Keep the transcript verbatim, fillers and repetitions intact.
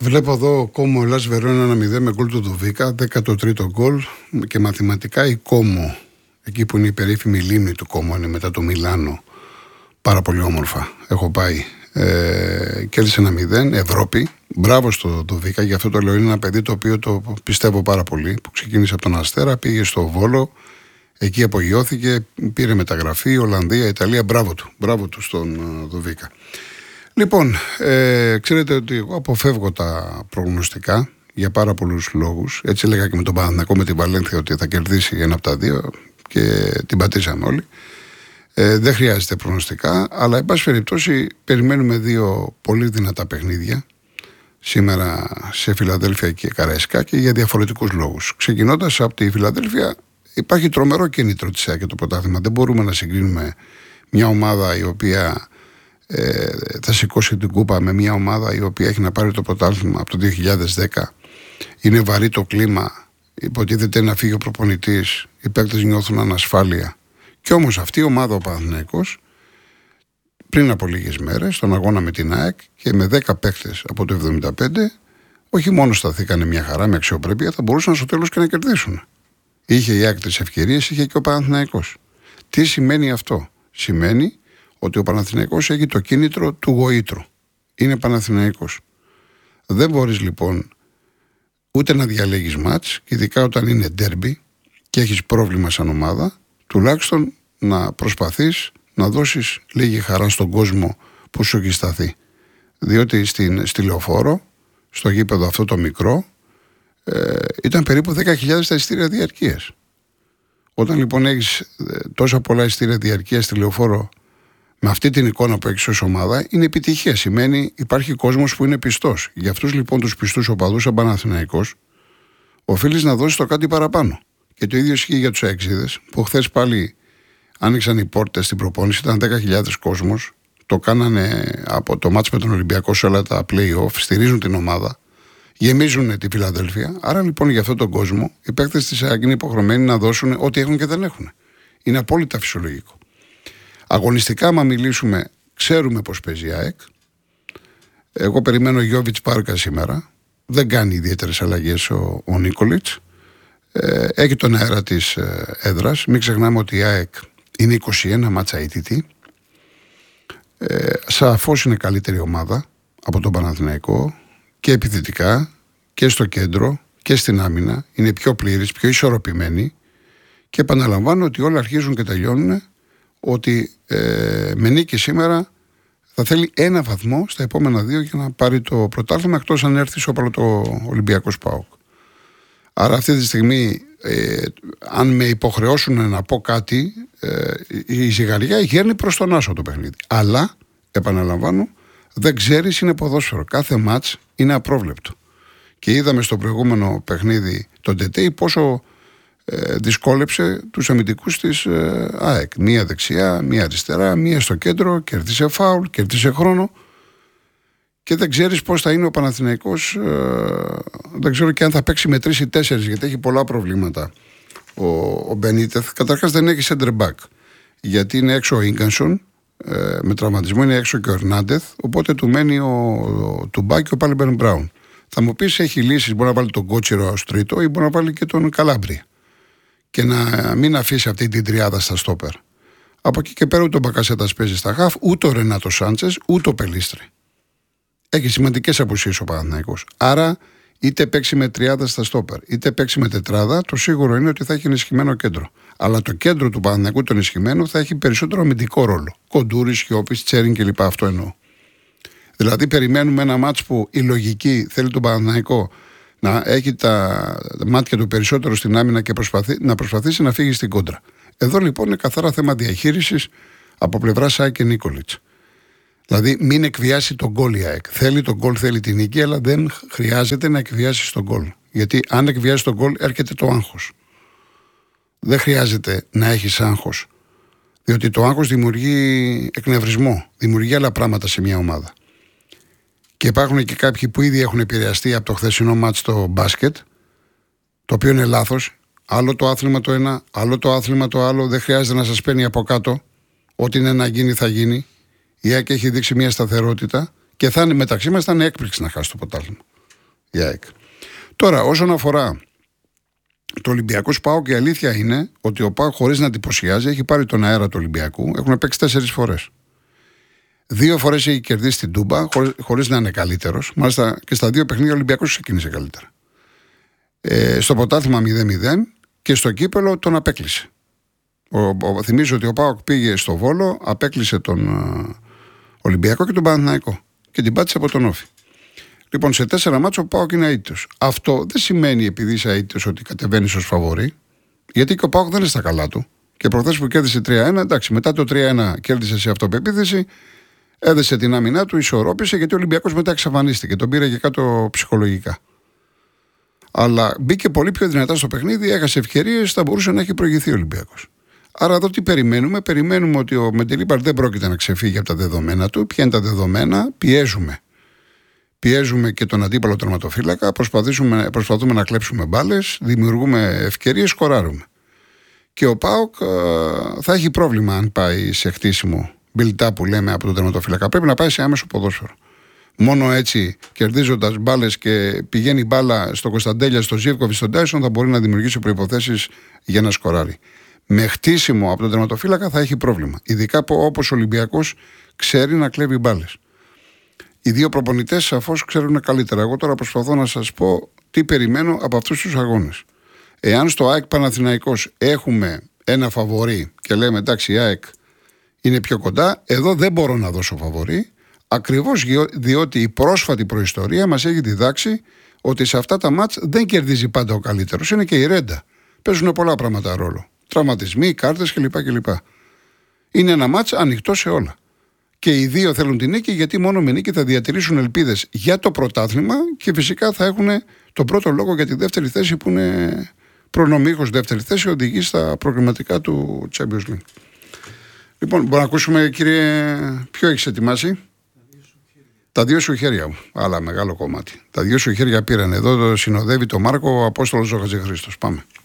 Βλέπω εδώ Κόμο Ελλάς Βερόνα ένα μηδέν με γκολ του Δουβίκα, δέκατο τρίτο γκολ και μαθηματικά η Κόμο, εκεί που είναι η περίφημη λίμνη του Κόμο, είναι μετά το Μιλάνο, πάρα πολύ όμορφα. Έχω πάει. Ε, κέρδισε ένα μηδέν, Ευρώπη. Μπράβο στο Δουβίκα, γι' αυτό το λέω. Είναι ένα παιδί το οποίο το πιστεύω πάρα πολύ. Που ξεκίνησε από τον Αστέρα, πήγε στο Βόλο, εκεί απογειώθηκε, πήρε μεταγραφή, Ολλανδία, Ιταλία. Μπράβο του, μπράβο του στον uh, Δουβίκα. Λοιπόν, ε, ξέρετε ότι εγώ αποφεύγω τα προγνωστικά για πάρα πολλούς λόγους. Έτσι έλεγα και με τον Παναθηναϊκό με την Βαλένθια ότι θα κερδίσει ένα από τα δύο και την πατήσαμε όλοι. Ε, δεν χρειάζεται προγνωστικά, αλλά εν πάση περιπτώσει περιμένουμε δύο πολύ δυνατά παιχνίδια σήμερα σε Φιλαδέλφια και Καραϊσκάκη για διαφορετικούς λόγους. Ξεκινώντας από τη Φιλαδέλφια, υπάρχει τρομερό κίνητρο της ΑΕΚ για το πρωτάθλημα. Δεν μπορούμε να συγκρίνουμε μια ομάδα η οποία ε, θα σηκώσει την κούπα με μια ομάδα η οποία έχει να πάρει το πρωτάθλημα από το δύο χιλιάδες δέκα. Είναι βαρύ το κλίμα, υποτίθεται να φύγει ο προπονητής, οι παίκτες νιώθουν ανασφάλεια. Κι όμως αυτή η ομάδα, ο Παναθηναϊκός, πριν από λίγες μέρες, στον αγώνα με την ΑΕΚ και με δέκα παίκτες από το εβδομήντα πέντε, όχι μόνο σταθήκανε μια χαρά με αξιοπρέπεια, θα μπορούσαν στο τέλος και να κερδίσουν. Είχε η ΑΕΚ τις ευκαιρίες, είχε και ο Παναθηναϊκός. Τι σημαίνει αυτό? Σημαίνει ότι ο Παναθηναϊκός έχει το κίνητρο του γοήτρου. Είναι Παναθηναϊκός. Δεν μπορείς λοιπόν ούτε να διαλέγεις μάτς, ειδικά όταν είναι ντέρμπι και έχεις πρόβλημα σαν ομάδα, τουλάχιστον να προσπαθείς να δώσεις λίγη χαρά στον κόσμο που σου έχει σταθεί. Διότι στην, στη Λεωφόρο, στο γήπεδο αυτό το μικρό, ε, ήταν περίπου δέκα χιλιάδες τα εισιτήρια διαρκείας. Όταν λοιπόν έχεις ε, τόσα πολλά εισιτήρια διαρκείας στη Λεωφόρο, με αυτή την εικόνα που έχεις ως ομάδα, είναι επιτυχία. Σημαίνει υπάρχει κόσμος που είναι πιστός. Για αυτούς λοιπόν τους πιστούς οπαδούς σαν Παναθηναϊκός, οφείλεις να δώσεις το κάτι παραπάνω. Και το ίδιο ισχύει για τους αεξίδες, που χθες πάλι άνοιξαν οι πόρτες στην προπόνηση, ήταν δέκα χιλιάδες κόσμος. Το κάνανε από το μάτς με τον Ολυμπιακό σε όλα τα play-off, στηρίζουν την ομάδα, γεμίζουν τη Φιλαδέλφια. Άρα λοιπόν για αυτόν τον κόσμο οι παίκτες της ΑΕΚ είναι υποχρεωμένοι να δώσουν ό,τι έχουν και δεν έχουν. Είναι απόλυτα φυσιολογικό. Αγωνιστικά, άμα μιλήσουμε, ξέρουμε πώς παίζει η ΑΕΚ. Εγώ περιμένω Γιώβιτς Πάρκα σήμερα. Δεν κάνει ιδιαίτερες αλλαγές ο, ο Νίκολιτς. Ε, έχει τον αέρα της ε, έδρας. Μην ξεχνάμε ότι η ΑΕΚ είναι είκοσι ένα μάτσα αίτητη. Ε, σαφώς είναι καλύτερη ομάδα από τον Παναθηναϊκό και επιθετικά και στο κέντρο και στην άμυνα. Είναι πιο πλήρης, πιο ισορροπημένη και επαναλαμβάνω ότι όλα αρχίζουν και τελειώνουν ότι ε, με νίκη σήμερα θα θέλει ένα βαθμό στα επόμενα δύο για να πάρει το πρωτάθλημα, εκτός αν έρθει σώπαλο το Ολυμπιακός ΠΑΟΚ. Άρα αυτή τη στιγμή, ε, αν με υποχρεώσουν να πω κάτι, ε, η ζυγαριά γέρνει προς τον άσο το παιχνίδι. Αλλά, επαναλαμβάνω, δεν ξέρεις, είναι ποδόσφαιρο. Κάθε μάτς είναι απρόβλεπτο. Και είδαμε στο προηγούμενο παιχνίδι τον Τετέι πόσο ε, δυσκόλεψε τους αμυντικούς της ε, ΑΕΚ. Μία δεξιά, μία αριστερά, μία στο κέντρο, κέρδισε φάουλ, κέρδισε χρόνο. Και δεν ξέρεις πώς θα είναι ο Παναθηναϊκός, ε, δεν ξέρω και αν θα παίξει με τρεις ή τέσσερις, γιατί έχει πολλά προβλήματα ο, ο Μπενίτεθ. Καταρχάς δεν έχει center back, γιατί είναι έξω ο Ίγκανσον, ε, με τραυματισμό, είναι έξω και ο Ερνάντεθ, οπότε του μένει ο, ο Τουμπά και ο Πάλιμπερν Μπράουν. Θα μου πεις έχει λύσεις, μπορεί να βάλει τον Κότσιρο ως τρίτο ή μπορεί να βάλει και τον Καλάμπρη και να μην αφήσει αυτή την τριάδα στα στόπερ. Από εκεί και πέρα ούτε ο Μπακασέτας παίζει στα χαφ, ούτε ο Ρενάτο Σάντσες, ούτε ο Πελίστρη. Έχει σημαντικές απουσίες ο Παναθηναϊκός. Άρα, είτε παίξει με τριάδα στα στόπερ, είτε παίξει με τετράδα, το σίγουρο είναι ότι θα έχει ενισχυμένο κέντρο. Αλλά το κέντρο του Παναθηναϊκού, το ενισχυμένο, θα έχει περισσότερο αμυντικό ρόλο. Κοντούρι, Σιώπης, Τσέριν κλπ. Αυτό εννοώ. Δηλαδή, περιμένουμε ένα μάτς που η λογική θέλει τον Παναθηναϊκό να έχει τα μάτια του περισσότερο στην άμυνα και προσπαθεί, να προσπαθήσει να φύγει στην κόντρα. Εδώ λοιπόν είναι καθαρά θέμα διαχείρισης από πλευρά ΣΑΕ και Νίκολιτς. Δηλαδή, μην εκβιάσει τον γκολ η ΑΕΚ. Θέλει τον γκολ, θέλει την νίκη, αλλά δεν χρειάζεται να εκβιάσει τον γκολ. Γιατί αν εκβιάσει τον γκολ, έρχεται το άγχος. Δεν χρειάζεται να έχεις άγχος. Διότι το άγχος δημιουργεί εκνευρισμό, δημιουργεί άλλα πράγματα σε μια ομάδα. Και υπάρχουν και κάποιοι που ήδη έχουν επηρεαστεί από το χθεσινό μάτς στο μπάσκετ, το οποίο είναι λάθος. Άλλο το άθλημα το ένα, άλλο το άθλημα το άλλο. Δεν χρειάζεται να σας παίρνει από κάτω. Ό,τι είναι να γίνει, θα γίνει. Η ΑΕΚ έχει δείξει μια σταθερότητα και θα είναι μεταξύ μας, θα είναι έκπληξη να χάσει το πρωτάθλημα. η ΑΕΚ. Τώρα, όσον αφορά το Ολυμπιακό ΠΑΟΚ, η αλήθεια είναι ότι ο ΠΑΟΚ, χωρίς να εντυπωσιάζει, έχει πάρει τον αέρα του Ολυμπιακού. Έχουν παίξει τέσσερις φορές. Δύο φορές έχει κερδίσει την Τούμπα, χωρίς να είναι καλύτερος. Μάλιστα και στα δύο παιχνίδια ο Ολυμπιακός ξεκίνησε καλύτερα. Ε, στο πρωτάθλημα μηδέν μηδέν και στο κύπελο τον απέκλεισε. Ο, ο, θυμίζω ότι ο ΠΑΟΚ πήγε στο Βόλο, απέκλεισε τον uh, Ολυμπιακό και τον Παναθηναϊκό και την πάτησε από τον Όφη. Λοιπόν, σε τέσσερα μάτσο ο ΠΑΟΚ είναι αίτητος. Αυτό δεν σημαίνει, επειδή είσαι αίτητος, ότι κατεβαίνεις ως φαβορί, γιατί και ο ΠΑΟΚ δεν είναι στα καλά του. Και προχθές που κέρδισε τρία ένα, εντάξει, μετά το τρία ένα κέρδισε σε αυτοπεποίθηση, έδεσε την άμυνά του, ισορρόπησε, γιατί ο Ολυμπιακός μετά εξαφανίστηκε. Τον πήρε και κάτω ψυχολογικά. Αλλά μπήκε πολύ πιο δυνατά στο παιχνίδι, έχασε ευκαιρίες, θα μπορούσε να έχει προηγηθεί ο Ολυμπιακός. Άρα εδώ τι περιμένουμε? Περιμένουμε ότι ο Μεντελίπαρ δεν πρόκειται να ξεφύγει από τα δεδομένα του. Ποια είναι τα δεδομένα? Πιέζουμε. Πιέζουμε και τον αντίπαλο τερματοφύλακα, προσπαθούμε να κλέψουμε μπάλες, δημιουργούμε ευκαιρίες, σκοράρουμε. Και ο ΠΑΟΚ ε, θα έχει πρόβλημα αν πάει σε χτίσιμο μπιλτά που λέμε από τον τερματοφύλακα. Πρέπει να πάει σε άμεσο ποδόσφαιρο. Μόνο έτσι, κερδίζοντας μπάλες και πηγαίνει μπάλα στο Κωνσταντέλια, στο Ζίβκοβιτ, στον Τάισον, θα μπορεί να δημιουργήσει προϋποθέσεις για να σκοράρει. Με χτίσιμο από τον τερματοφύλακα θα έχει πρόβλημα. Ειδικά όπως ο Ολυμπιακός ξέρει να κλέβει μπάλες. Οι δύο προπονητές σαφώς ξέρουν καλύτερα. Εγώ τώρα προσπαθώ να σας πω τι περιμένω από αυτούς τους αγώνες. Εάν στο ΑΕΚ Παναθηναϊκός έχουμε ένα φαβορί και λέμε εντάξει, η ΑΕΚ είναι πιο κοντά, εδώ δεν μπορώ να δώσω φαβορί. Ακριβώς διότι η πρόσφατη προϊστορία μας έχει διδάξει ότι σε αυτά τα μάτς δεν κερδίζει πάντα ο καλύτερος. Είναι και η ρέντα. Παίζουν πολλά πράγματα ρόλο. Τραυματισμοί, κάρτες κλπ. κλπ. Είναι ένα μάτς ανοιχτό σε όλα. Και οι δύο θέλουν την νίκη, γιατί μόνο με νίκη θα διατηρήσουν ελπίδες για το πρωτάθλημα και φυσικά θα έχουν τον πρώτο λόγο για τη δεύτερη θέση, που είναι προνομίχος δεύτερη θέση, οδηγεί στα προκριματικά του Champions League. Λοιπόν, μπορούμε να ακούσουμε, κύριε, ποιο έχεις ετοιμάσει? Τα δύο σου χέρια μου. Άλλα μεγάλο κομμάτι. Τα δύο σου χέρια πήραν. Εδώ το συνοδεύει το Μάρκο ο Απόστολος ο Χατζηχρήστος. Πάμε.